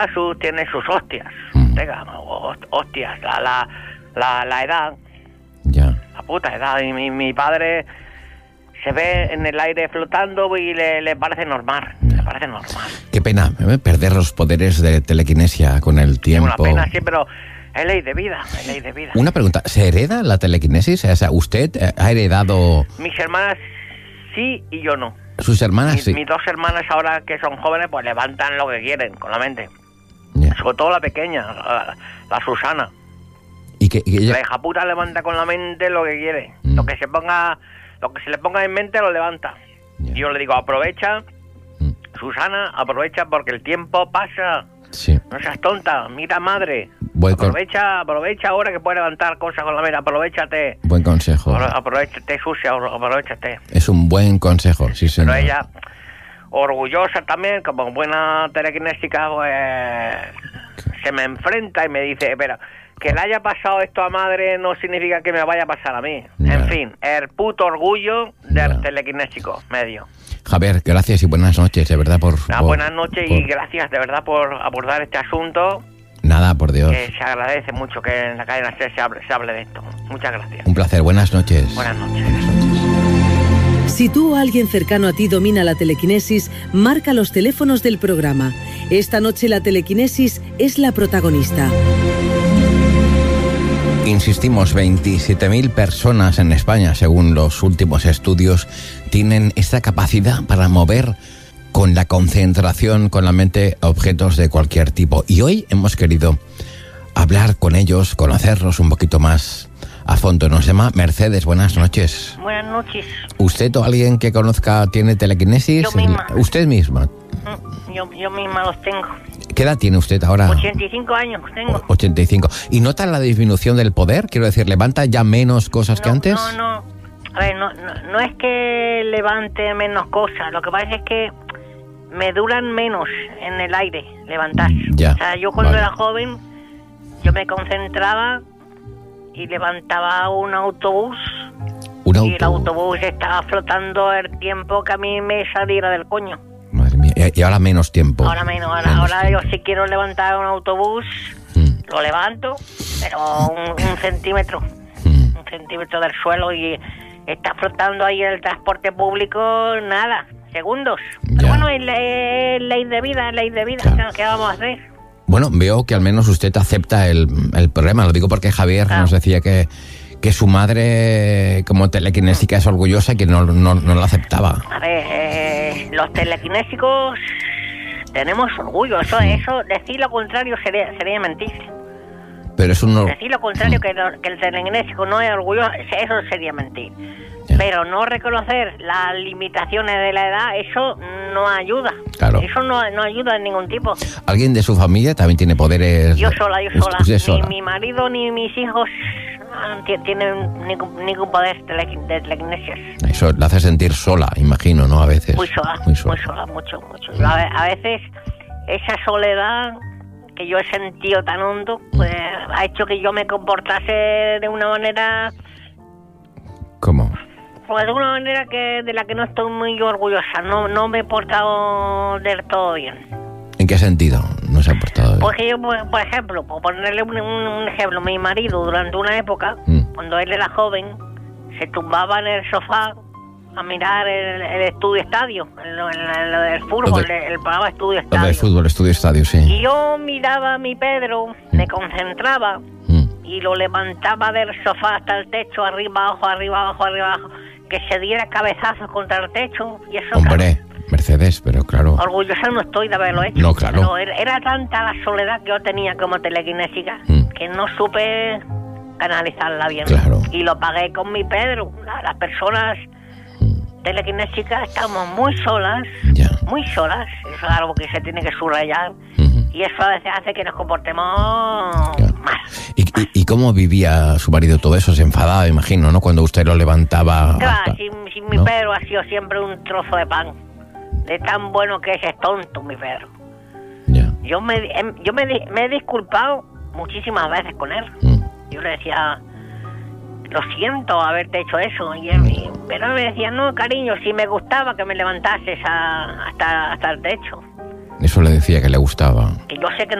tiene sus hostias. Digamos, hostias, la edad. Ya. La puta edad. Y mi padre se ve en el aire flotando y le parece normal. Le parece normal. Qué pena perder los poderes de telequinesia con el tiempo. Es una pena, sí, pero es ley de vida, es ley de vida. Una pregunta, ¿se hereda la telequinesis? O sea, ¿usted ha heredado...? Mis hermanas sí y yo no. ¿Sus hermanas sí? Mis dos hermanas ahora que son jóvenes pues levantan lo que quieren con la mente. Yeah. Sobre todo la pequeña, la Susana. ¿Y ella? La hija puta levanta con la mente lo que quiere. Lo que se le ponga en mente lo levanta. Yeah. Yo le digo, aprovecha, Susana, aprovecha porque el tiempo pasa. Sí. No seas tonta, mira madre. Aprovecha ahora que puedes levantar cosas con la mente, aprovechate. Buen consejo. Aprovechate, sucia, aprovechate. Es un buen consejo, sí señor. Pero ella, orgullosa también, como buena telequinésica, pues se me enfrenta y me dice, espera, que le haya pasado esto a madre no significa que me vaya a pasar a mí. Ya. En fin, el puto orgullo del Ya. telequinésico medio. Javier, gracias y buenas noches, de verdad, buenas noches y gracias de verdad por abordar este asunto. Nada, por Dios. Que se agradece mucho que en la cadena C se hable de esto. Muchas gracias. Un placer, buenas noches. Buenas noches. Si tú o alguien cercano a ti domina la telequinesis, marca los teléfonos del programa. Esta noche la telequinesis es la protagonista. Insistimos, 27.000 personas en España, según los últimos estudios, tienen esta capacidad para mover con la concentración, con la mente, objetos de cualquier tipo. Y hoy hemos querido hablar con ellos, conocerlos un poquito más a fondo. Nos llama Mercedes, buenas noches. Buenas noches. ¿Usted o alguien que conozca tiene telequinesis? Yo misma. ¿Usted misma? Yo misma los tengo. ¿Qué edad tiene usted ahora? 85 años tengo. 85. ¿Y nota la disminución del poder? Quiero decir, ¿levanta ya menos cosas que antes? No. A ver, no es que levante menos cosas. Lo que pasa es que me duran menos en el aire levantar. Ya. O sea, yo cuando era joven, yo me concentraba y levantaba un autobús. Y el autobús estaba flotando el tiempo que a mí me saliera del coño. Madre mía, y ahora menos tiempo. Ahora menos. Ahora yo si quiero levantar un autobús, lo levanto, pero un centímetro. Un centímetro del suelo y está flotando ahí el transporte público, nada, segundos. Pero bueno, es ley de vida, claro. ¿Qué vamos a hacer? Bueno, veo que al menos usted acepta el problema. Lo digo porque Javier nos decía que su madre, como telequinésica, es orgullosa y que no lo aceptaba. A ver, los telequinésicos tenemos orgullo. Eso decir lo contrario sería mentir. Pero es un... Decir lo contrario, que el telequinésico no es orgulloso, eso sería mentir. Pero no reconocer las limitaciones de la edad, eso no ayuda. Claro. Eso no ayuda de ningún tipo. ¿Alguien de su familia también tiene poderes? Yo sola. ¿Usted sola? Ni mi marido ni mis hijos tienen ningún poder de telequinesia. Eso la hace sentir sola, imagino, ¿no? A veces. Muy sola, mucho. A veces esa soledad que yo he sentido tan hondo, pues ha hecho que yo me comportase de una manera... ¿Cómo? Pues de una manera de la que no estoy muy orgullosa. No me he portado del todo bien. ¿En qué sentido no se ha portado bien? Pues que yo, por ejemplo, por ponerle un ejemplo, mi marido durante una época, cuando él era joven, se tumbaba en el sofá a mirar el Estudio Estadio, el fútbol, el programa Estudio Estadio. El fútbol, Estudio Estadio, sí. Y yo miraba a mi Pedro, me concentraba y lo levantaba del sofá hasta el techo, arriba, abajo, que se diera cabezazos contra el techo. Y eso, hombre, claro, Mercedes, pero claro... Orgullosa no estoy de haberlo hecho. No, claro. Pero era tanta la soledad que yo tenía como telequinésica que no supe canalizarla bien. Claro. Y lo pagué con mi Pedro. Las personas telequinésicas estamos muy solas. Eso es algo que se tiene que subrayar. Y eso a veces hace que nos comportemos mal. ¿Y cómo vivía su marido todo eso? Se enfadaba, imagino, ¿no? Cuando usted lo levantaba... Claro, si mi Pedro ha sido siempre un trozo de pan. De tan bueno que es tonto, mi Pedro. Yo me he disculpado muchísimas veces con él. Yo le decía, lo siento haberte hecho eso. Pero él me decía, no, cariño, si me gustaba que me levantases hasta el techo. Eso le decía que le gustaba. Que yo sé que